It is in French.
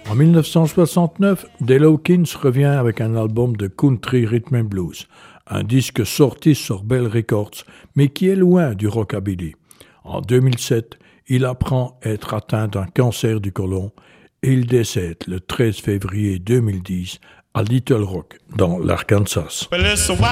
En 1969, Dale Hawkins revient avec un album de country rhythm and blues, un disque sorti sur Bell Records, mais qui est loin du rockabilly. En 2007, il apprend être atteint d'un cancer du côlon et il décède le 13 février 2010 à Little Rock, dans l'Arkansas.